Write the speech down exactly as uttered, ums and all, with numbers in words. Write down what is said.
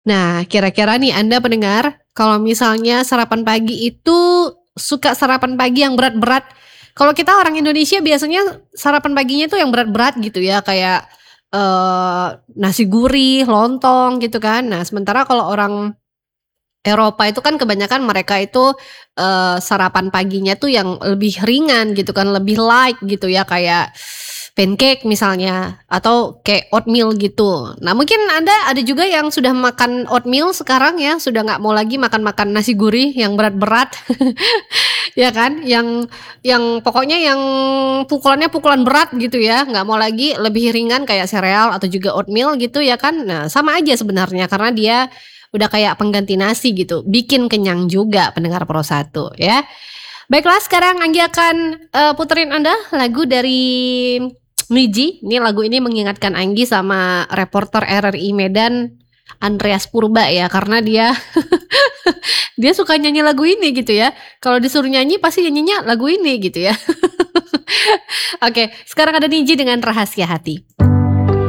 Nah, kira-kira nih Anda pendengar, kalau misalnya sarapan pagi itu suka sarapan pagi yang berat-berat. Kalau kita orang Indonesia biasanya sarapan paginya tuh yang berat-berat gitu ya, kayak, eee, nasi gurih, lontong gitu kan. Nah, sementara kalau orang Eropa itu kan kebanyakan mereka itu, eee, sarapan paginya tuh yang lebih ringan gitu kan, lebih light gitu ya, kayak pancake misalnya atau kayak oatmeal gitu. Nah, mungkin Anda ada juga yang sudah makan oatmeal sekarang ya, sudah nggak mau lagi makan-makan nasi gurih yang berat-berat, ya kan? Yang yang pokoknya yang pukulannya pukulan berat gitu ya, nggak mau lagi, lebih ringan kayak sereal atau juga oatmeal gitu ya kan. Nah, sama aja sebenarnya karena dia udah kayak pengganti nasi gitu, bikin kenyang juga pendengar Pro satu ya. Baiklah sekarang Anggi akan, eee, puterin Anda lagu dari Nidji. Ini lagu ini mengingatkan Anggi sama reporter R R I Medan, Andreas Purba ya, karena dia dia suka nyanyi lagu ini gitu ya. Kalau disuruh nyanyi pasti nyanyinya lagu ini gitu ya. Oke, sekarang ada Nidji dengan Rahasia Hati.